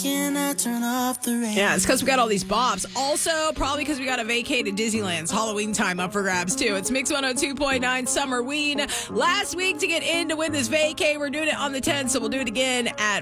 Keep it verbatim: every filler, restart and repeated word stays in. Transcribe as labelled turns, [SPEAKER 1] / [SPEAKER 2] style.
[SPEAKER 1] Can I turn off the radio?
[SPEAKER 2] Yeah, it's because we got all these bops. Also, probably because we got a vacay to Disneyland's Halloween time up for grabs, too. It's Mix one oh two point nine Summer Ween. Last week to get in to win this vacay, we're doing it on the tenth, so we'll do it again at